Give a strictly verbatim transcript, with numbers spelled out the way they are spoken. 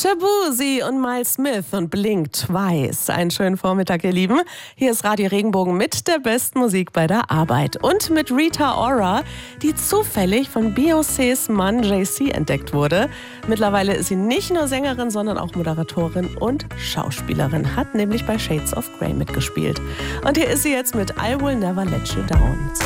Shaboozey und Miles Smith und Blink Twice. Einen schönen Vormittag, ihr Lieben. Hier ist Radio Regenbogen mit der besten Musik bei der Arbeit. Und mit Rita Ora, die zufällig von Beyoncés Mann Jay Z entdeckt wurde. Mittlerweile ist sie nicht nur Sängerin, sondern auch Moderatorin und Schauspielerin. Hat nämlich bei Shades of Grey mitgespielt. Und hier ist sie jetzt mit I Will Never Let You Down.